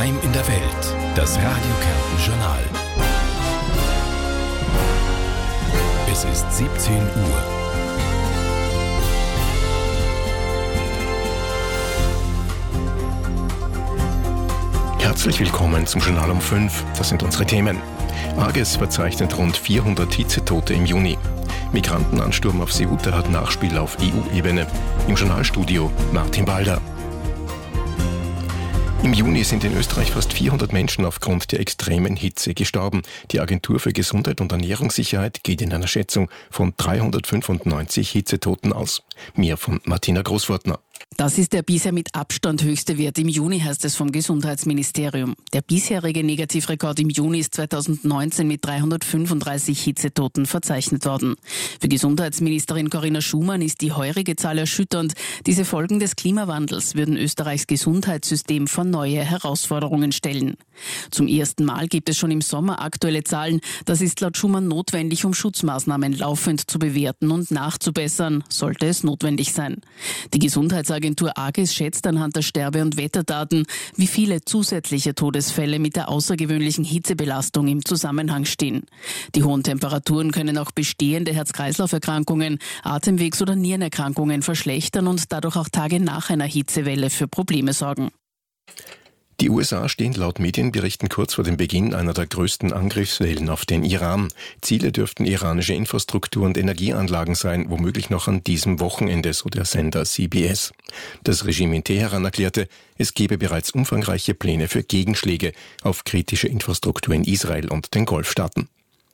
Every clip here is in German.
Daheim in der Welt. Das Radio Kärnten Journal. Es ist 17 Uhr. Herzlich willkommen zum Journal um 5. Das sind unsere Themen. AGES verzeichnet rund 400 Hitzetote im Juni. Migrantenansturm auf Ceuta hat Nachspiel auf EU-Ebene. Im Journalstudio Martin Balder. Im Juni sind in Österreich fast 400 Menschen aufgrund der extremen Hitze gestorben. Die Agentur für Gesundheit und Ernährungssicherheit geht in einer Schätzung von 395 Hitzetoten aus. Mehr von Martina Großfortner. Das ist der bisher mit Abstand höchste Wert im Juni, heißt es vom Gesundheitsministerium. Der bisherige Negativrekord im Juni ist 2019 mit 335 Hitzetoten verzeichnet worden. Für Gesundheitsministerin Corinna Schumann ist die heurige Zahl erschütternd. Diese Folgen des Klimawandels würden Österreichs Gesundheitssystem vor neue Herausforderungen stellen. Zum ersten Mal gibt es schon im Sommer aktuelle Zahlen. Das ist laut Schumann notwendig, um Schutzmaßnahmen laufend zu bewerten und nachzubessern, sollte es notwendig sein. Die Gesundheitsagentur AGES schätzt anhand der Sterbe- und Wetterdaten, wie viele zusätzliche Todesfälle mit der außergewöhnlichen Hitzebelastung im Zusammenhang stehen. Die hohen Temperaturen können auch bestehende Herz-Kreislauf-Erkrankungen, Atemwegs- oder Nierenerkrankungen verschlechtern und dadurch auch Tage nach einer Hitzewelle für Probleme sorgen. Die USA stehen laut Medienberichten kurz vor dem Beginn einer der größten Angriffswellen auf den Iran. Ziele dürften iranische Infrastruktur- und Energieanlagen sein, womöglich noch an diesem Wochenende, so der Sender CBS. Das Regime in Teheran erklärte, es gebe bereits umfangreiche Pläne für Gegenschläge auf kritische Infrastruktur in Israel und den Golfstaaten.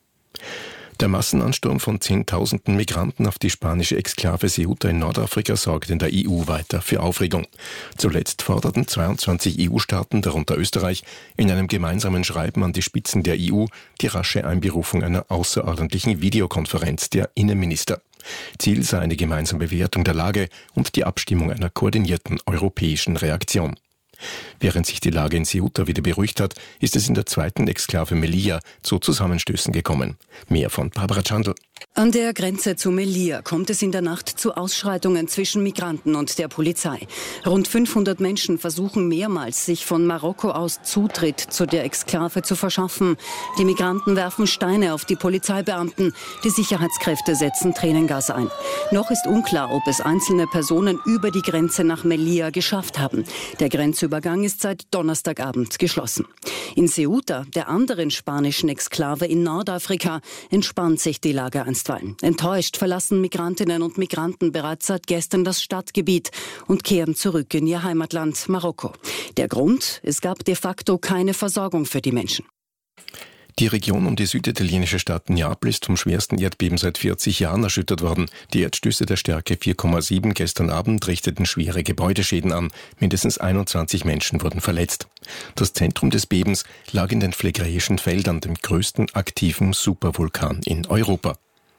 Der Massenansturm von Zehntausenden Migranten auf die spanische Exklave Ceuta in Nordafrika sorgt in der EU weiter für Aufregung. Zuletzt forderten 22 EU-Staaten, darunter Österreich, in einem gemeinsamen Schreiben an die Spitzen der EU die rasche Einberufung einer außerordentlichen Videokonferenz der Innenminister. Ziel sei eine gemeinsame Bewertung der Lage und die Abstimmung einer koordinierten europäischen Reaktion. Während sich die Lage in Ceuta wieder beruhigt hat, ist es in der zweiten Exklave Melilla zu Zusammenstößen gekommen. Mehr von Barbara Chandl. An der Grenze zu Melilla kommt es in der Nacht zu Ausschreitungen zwischen Migranten und der Polizei. Rund 500 Menschen versuchen mehrmals, sich von Marokko aus Zutritt zu der Exklave zu verschaffen. Die Migranten werfen Steine auf die Polizeibeamten. Die Sicherheitskräfte setzen Tränengas ein. Noch ist unklar, ob es einzelne Personen über die Grenze nach Melilla geschafft haben. Der Grenzübergang ist seit Donnerstagabend geschlossen. In Ceuta, der anderen spanischen Exklave in Nordafrika, entspannt sich die Lage einstweilen. Enttäuscht verlassen Migrantinnen und Migranten bereits seit gestern das Stadtgebiet und kehren zurück in ihr Heimatland Marokko. Der Grund? Es gab de facto keine Versorgung für die Menschen. Die Region um die süditalienische Stadt Neapel ist vom schwersten Erdbeben seit 40 Jahren erschüttert worden. Die Erdstöße der Stärke 4,7 gestern Abend richteten schwere Gebäudeschäden an. Mindestens 21 Menschen wurden verletzt. Das Zentrum des Bebens lag in den Phlegräischen Feldern, dem größten aktiven Supervulkan in Europa.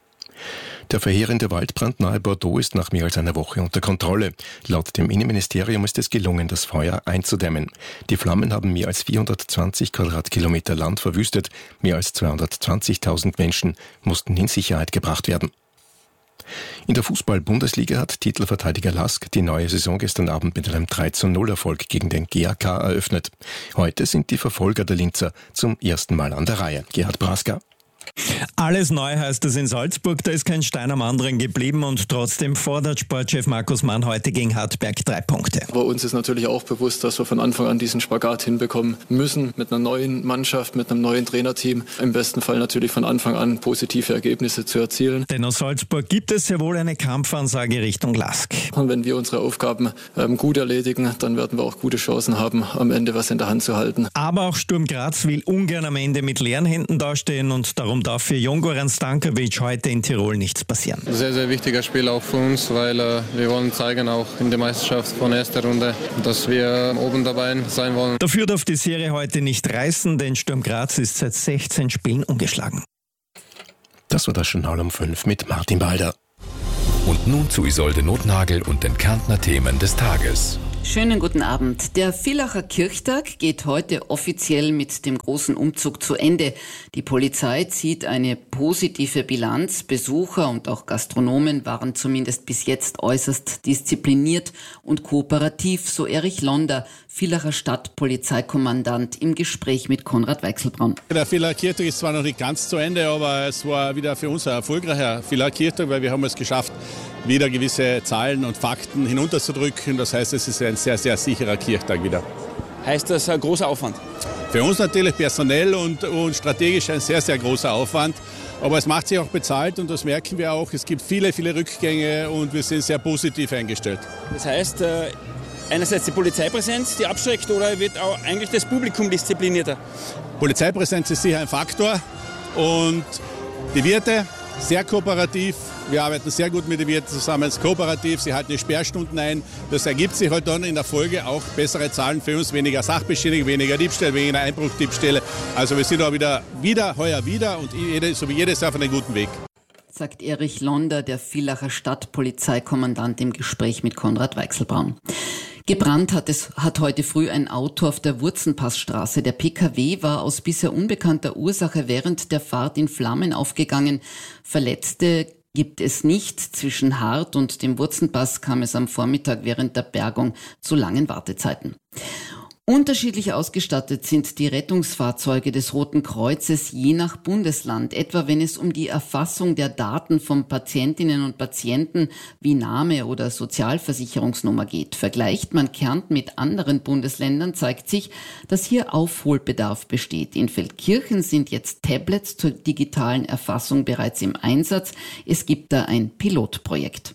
Der verheerende Waldbrand nahe Bordeaux ist nach mehr als einer Woche unter Kontrolle. Laut dem Innenministerium ist es gelungen, das Feuer einzudämmen. Die Flammen haben mehr als 420 Quadratkilometer Land verwüstet. Mehr als 220.000 Menschen mussten in Sicherheit gebracht werden. In der Fußball-Bundesliga hat Titelverteidiger Lask die neue Saison gestern Abend mit einem 3:0-Erfolg gegen den GAK eröffnet. Heute sind die Verfolger der Linzer zum ersten Mal an der Reihe. Gerhard Braska. Alles neu heißt es in Salzburg, da ist kein Stein am anderen geblieben und trotzdem fordert Sportchef Markus Mann heute gegen Hartberg 3 Punkte. Aber uns ist natürlich auch bewusst, dass wir von Anfang an diesen Spagat hinbekommen müssen, mit einer neuen Mannschaft, mit einem neuen Trainerteam, im besten Fall natürlich von Anfang an positive Ergebnisse zu erzielen. Denn aus Salzburg gibt es sehr wohl eine Kampfansage Richtung Lask. Und wenn wir unsere Aufgaben gut erledigen, dann werden wir auch gute Chancen haben, am Ende was in der Hand zu halten. Aber auch Sturm Graz will ungern am Ende mit leeren Händen dastehen und darum darf für Jon-Goran Stankovic heute in Tirol nichts passieren. Sehr, sehr wichtiger Spiel auch für uns, weil wir wollen zeigen, auch in der Meisterschaft von erster Runde, dass wir oben dabei sein wollen. Dafür darf die Serie heute nicht reißen, denn Sturm Graz ist seit 16 Spielen ungeschlagen. Das war das Journal um 5 mit Martin Balder. Und nun zu Isolde Nothnagel und den Kärntner Themen des Tages. Schönen guten Abend. Der Villacher Kirchtag geht heute offiziell mit dem großen Umzug zu Ende. Die Polizei zieht eine positive Bilanz. Besucher und auch Gastronomen waren zumindest bis jetzt äußerst diszipliniert und kooperativ, so Erich Londer, Villacher Stadtpolizeikommandant im Gespräch mit Konrad Weichselbraun. Der Villacher Kirchtag ist zwar noch nicht ganz zu Ende, aber es war wieder für uns ein erfolgreicher Villacher Kirchtag, weil wir haben es geschafft, wieder gewisse Zahlen und Fakten hinunterzudrücken. Das heißt, es ist ein sehr, sehr sicherer Kirchtag wieder. Heißt das ein großer Aufwand? Für uns natürlich personell und strategisch ein sehr, sehr großer Aufwand. Aber es macht sich auch bezahlt und das merken wir auch. Es gibt viele, viele Rückgänge und wir sind sehr positiv eingestellt. Das heißt, einerseits die Polizeipräsenz, die abschreckt, oder wird auch eigentlich das Publikum disziplinierter? Polizeipräsenz ist sicher ein Faktor und die Wirte sehr kooperativ. Wir arbeiten sehr gut mit den Wirten zusammen, kooperativ. Sie halten die Sperrstunden ein. Das ergibt sich halt dann in der Folge auch bessere Zahlen für uns, weniger Sachbeschädigung, weniger Diebstähle, weniger Einbruchdiebstähle. Also wir sind auch heuer wieder und so wie jedes Jahr auf einem guten Weg. Sagt Erich Londer, der Villacher Stadtpolizeikommandant im Gespräch mit Konrad Weichselbraun. Gebrannt hat heute früh ein Auto auf der Wurzenpassstraße. Der PKW war aus bisher unbekannter Ursache während der Fahrt in Flammen aufgegangen. Verletzte gibt es nicht. Zwischen Hart und dem Wurzenpass kam es am Vormittag während der Bergung zu langen Wartezeiten. Unterschiedlich ausgestattet sind die Rettungsfahrzeuge des Roten Kreuzes je nach Bundesland, etwa wenn es um die Erfassung der Daten von Patientinnen und Patienten wie Name oder Sozialversicherungsnummer geht. Vergleicht man Kärnten mit anderen Bundesländern, zeigt sich, dass hier Aufholbedarf besteht. In Feldkirchen sind jetzt Tablets zur digitalen Erfassung bereits im Einsatz. Es gibt da ein Pilotprojekt.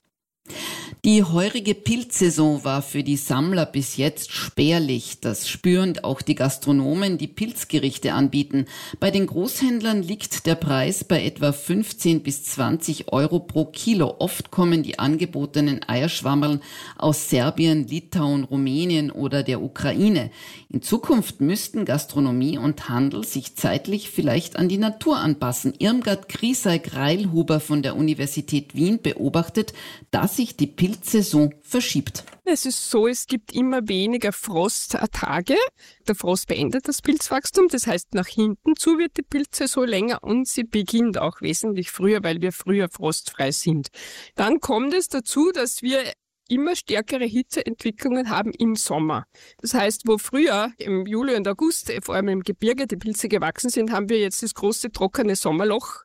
Die heurige Pilzsaison war für die Sammler bis jetzt spärlich. Das spüren auch die Gastronomen, die Pilzgerichte anbieten. Bei den Großhändlern liegt der Preis bei etwa 15 bis 20 Euro pro Kilo. Oft kommen die angebotenen Eierschwammerl aus Serbien, Litauen, Rumänien oder der Ukraine. In Zukunft müssten Gastronomie und Handel sich zeitlich vielleicht an die Natur anpassen. Irmgard Griesei-Greilhuber von der Universität Wien beobachtet, dass sich die Pilzsaison verschiebt. Es ist so, es gibt immer weniger Frosttage. Der Frost beendet das Pilzwachstum, das heißt, nach hinten zu wird die Pilzsaison länger und sie beginnt auch wesentlich früher, weil wir früher frostfrei sind. Dann kommt es dazu, dass wir immer stärkere Hitzeentwicklungen haben im Sommer. Das heißt, wo früher im Juli und August, vor allem im Gebirge, die Pilze gewachsen sind, haben wir jetzt das große trockene Sommerloch.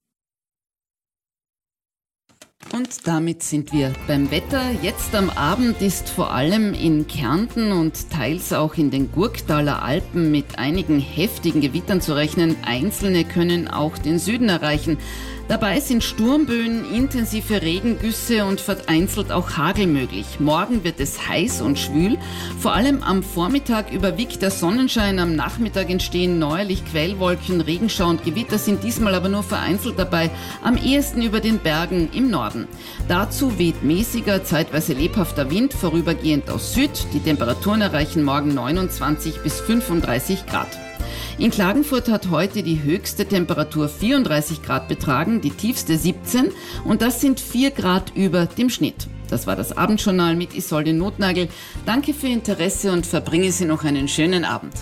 Und damit sind wir beim Wetter. Jetzt am Abend ist vor allem in Kärnten und teils auch in den Gurktaler Alpen mit einigen heftigen Gewittern zu rechnen. Einzelne können auch den Süden erreichen. Dabei sind Sturmböen, intensive Regengüsse und vereinzelt auch Hagel möglich. Morgen wird es heiß und schwül. Vor allem am Vormittag überwiegt der Sonnenschein. Am Nachmittag entstehen neuerlich Quellwolken, Regenschauer und Gewitter sind diesmal aber nur vereinzelt dabei. Am ehesten über den Bergen im Norden. Dazu weht mäßiger, zeitweise lebhafter Wind, vorübergehend aus Süd. Die Temperaturen erreichen morgen 29 bis 35 Grad. In Klagenfurt hat heute die höchste Temperatur 34 Grad betragen, die tiefste 17 und das sind 4 Grad über dem Schnitt. Das war das Abendjournal mit Isolde Notnagel. Danke für Ihr Interesse und verbringen Sie noch einen schönen Abend.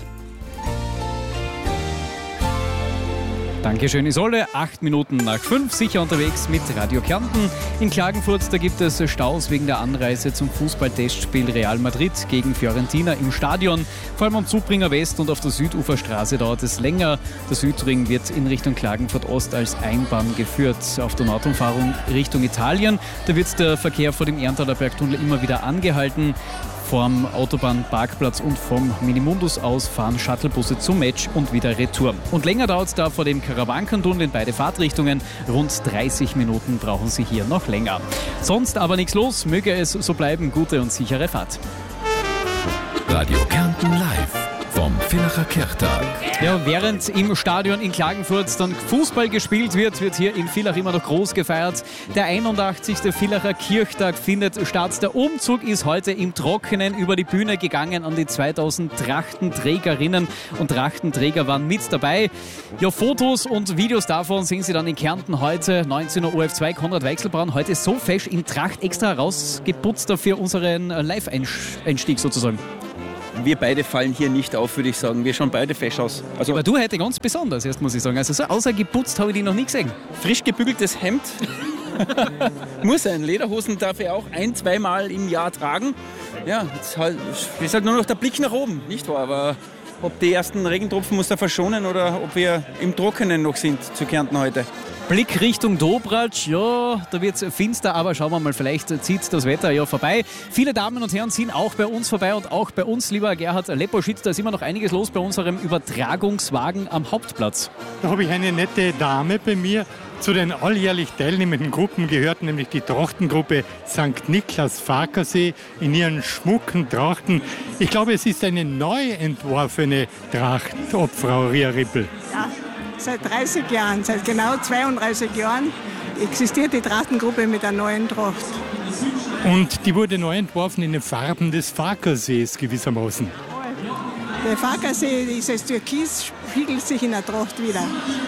Dankeschön, Isolde. 8 Minuten nach 5, sicher unterwegs mit Radio Kärnten. In Klagenfurt, da gibt es Staus wegen der Anreise zum Fußballtestspiel Real Madrid gegen Fiorentina im Stadion. Vor allem am Zubringer West und auf der Süduferstraße dauert es länger. Der Südring wird in Richtung Klagenfurt Ost als Einbahn geführt. Auf der Nordumfahrung Richtung Italien, da wird der Verkehr vor dem Erntaler Bergtunnel immer wieder angehalten. Vom Autobahnparkplatz und vom Minimundus aus fahren Shuttlebusse zum Match und wieder retour. Und länger dauert es da vor dem Karawankentunnel in beide Fahrtrichtungen. Rund 30 Minuten brauchen Sie hier noch länger. Sonst aber nichts los, möge es so bleiben. Gute und sichere Fahrt. Radio Kärnten live vom Villacher Kirchtag. Ja, während im Stadion in Klagenfurt dann Fußball gespielt wird hier in Villach immer noch groß gefeiert. Der 81. Villacher Kirchtag findet statt. Der Umzug ist heute im Trockenen über die Bühne gegangen an die 2000 Trachtenträgerinnen und Trachtenträger waren mit dabei. Ja, Fotos und Videos davon sehen Sie dann in Kärnten heute, 19 Uhr OF2, Konrad Weichselbraun, heute so fesch in Tracht extra rausgeputzt für unseren Live-Einstieg sozusagen. Wir beide fallen hier nicht auf, würde ich sagen. Wir schauen beide fesch aus. Also aber du heute ganz besonders, erst muss ich sagen. Also so außer geputzt habe ich dich noch nie gesehen. Frisch gebügeltes Hemd. Muss sein. Lederhosen darf ich auch 1-2 Mal im Jahr tragen. ja, jetzt ist halt nur noch der Blick nach oben, nicht wahr? Aber ob die ersten Regentropfen muss da verschonen oder ob wir im Trockenen noch sind zu Kärnten heute. Blick Richtung Dobratsch, ja, da wird es finster, aber schauen wir mal, vielleicht zieht das Wetter ja vorbei. Viele Damen und Herren ziehen auch bei uns vorbei und auch bei uns, lieber Gerhard Leposchitz, da ist immer noch einiges los bei unserem Übertragungswagen am Hauptplatz. Da habe ich eine nette Dame bei mir. Zu den alljährlich teilnehmenden Gruppen gehört nämlich die Trachtengruppe St. Niklas Farkasee in ihren schmucken Trachten. Ich glaube, es ist eine neu entworfene Tracht, ob Frau Ria Rippel. Ja, seit 30 Jahren, seit genau 32 Jahren existiert die Trachtengruppe mit einer neuen Tracht. Und die wurde neu entworfen in den Farben des Farkasees gewissermaßen. Der Farkasee, dieses Türkis, spiegelt sich in der Tracht wieder.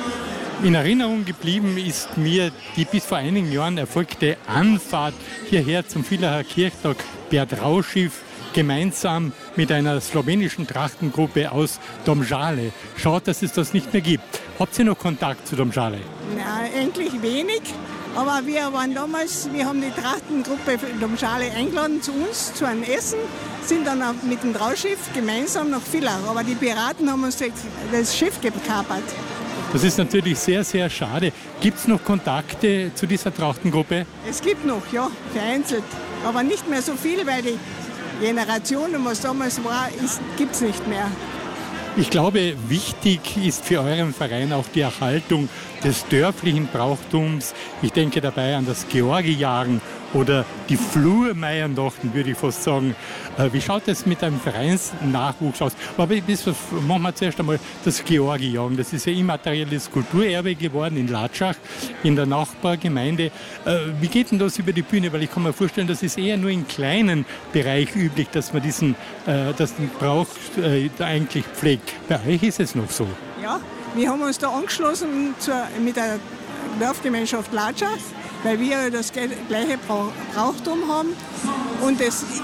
In Erinnerung geblieben ist mir die bis vor einigen Jahren erfolgte Anfahrt hierher zum Villacher Kirchtag per Trauschiff gemeinsam mit einer slowenischen Trachtengruppe aus Domžale. Schaut, dass es das nicht mehr gibt. Habt ihr noch Kontakt zu Domžale? Na, eigentlich wenig, aber wir haben die Trachtengruppe Domžale eingeladen zu uns, zu einem Essen, sind dann mit dem Trauschiff gemeinsam nach Villach, aber die Piraten haben uns das Schiff gekapert. Das ist natürlich sehr, sehr schade. Gibt es noch Kontakte zu dieser Trachtengruppe? Es gibt noch, ja, vereinzelt. Aber nicht mehr so viel, weil die Generation, was damals war, gibt es nicht mehr. Ich glaube, wichtig ist für euren Verein auch die Erhaltung des dörflichen Brauchtums. Ich denke dabei an das Georgijagen oder die Flurmeiernachten, würde ich fast sagen. Wie schaut es mit einem Vereinsnachwuchs aus? Aber das machen wir zuerst einmal das Georgijagen. Das ist ja immaterielles Kulturerbe geworden in Latschach, in der Nachbargemeinde. Wie geht denn das über die Bühne? Weil ich kann mir vorstellen, das ist eher nur im kleinen Bereich üblich, dass man den Brauch eigentlich pflegt. Bei euch ist es noch so. Ja, wir haben uns da angeschlossen mit der Dorfgemeinschaft Latschach, weil wir das gleiche Brauchtum haben. Und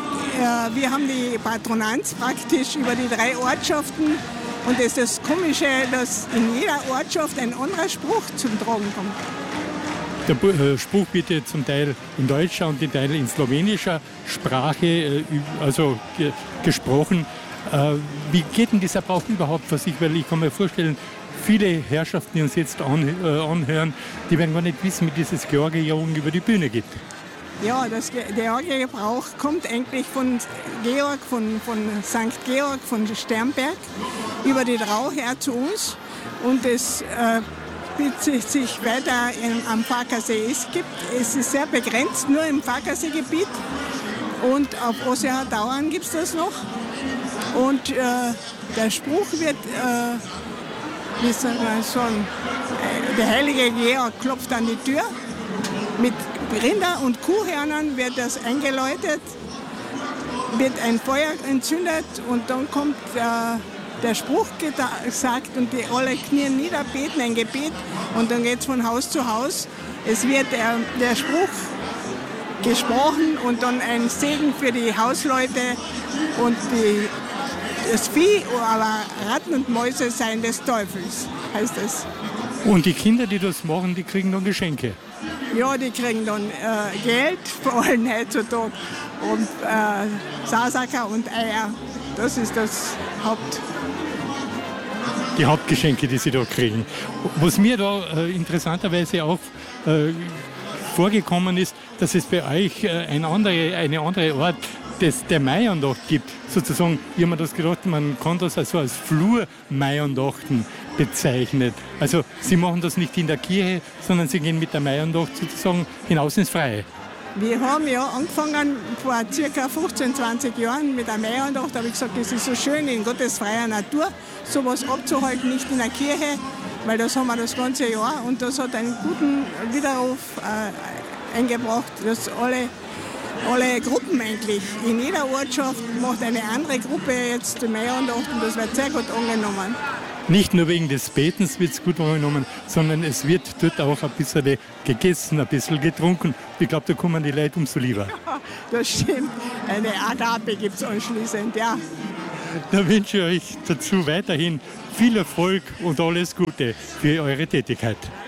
wir haben die Patronanz praktisch über die 3 Ortschaften. Und das ist das Komische, dass in jeder Ortschaft ein anderer Spruch zum Tragen kommt. Der Spruch wird ja zum Teil in deutscher und zum Teil in slowenischer Sprache gesprochen. Wie geht denn dieser Brauch überhaupt vor sich? Weil ich kann mir vorstellen, viele Herrschaften, die uns jetzt anhören, die werden gar nicht wissen, wie dieses Georgijagen über die Bühne geht. Ja, der Georgier-Brauch kommt eigentlich von Georg, von St. Georg von Sternberg über die Drau her zu uns. Und es bezieht sich weiter am Farkasee. Es ist sehr begrenzt, nur im Farkasee-Gebiet. Und auf Ossea Dauern gibt es das noch. Und der Spruch wird, wie soll man sagen, der heilige Georg klopft an die Tür. Mit Rinder- und Kuhhörnern wird das eingeläutet, wird ein Feuer entzündet und dann kommt der Spruch gesagt und die alle knien nieder, beten ein Gebet und dann geht es von Haus zu Haus. Es wird der Spruch gesprochen und dann ein Segen für die Hausleute und das Vieh, aber Ratten und Mäuse seien des Teufels, heißt es. Und die Kinder, die das machen, die kriegen dann Geschenke? Ja, die kriegen dann Geld, vor allem heutzutage, und Sausacker und Eier. Das ist das die Hauptgeschenke, die sie da kriegen. Was mir da interessanterweise auch vorgekommen ist, dass es bei euch eine andere Art der Maiandacht gibt. Sozusagen, ich habe mir das gedacht, man kann das also als Flur-Maiandachten bezeichnen. Also Sie machen das nicht in der Kirche, sondern Sie gehen mit der Maiandacht sozusagen hinaus ins Freie. Wir haben ja angefangen vor ca. 15, 20 Jahren mit der Maiandacht. Da habe ich gesagt, es ist so schön in Gottes freier Natur, sowas abzuhalten, nicht in der Kirche, weil das haben wir das ganze Jahr und das hat einen guten Widerruf eingebracht, dass alle Gruppen eigentlich, in jeder Ortschaft macht eine andere Gruppe jetzt die Maiandacht und das wird sehr gut angenommen. Nicht nur wegen des Betens wird es gut angenommen, sondern es wird dort auch ein bisschen gegessen, ein bisschen getrunken. Ich glaube, da kommen die Leute umso lieber. Ja, das stimmt. Eine Agape gibt es anschließend, ja. Da wünsche ich euch dazu weiterhin viel Erfolg und alles Gute für eure Tätigkeit.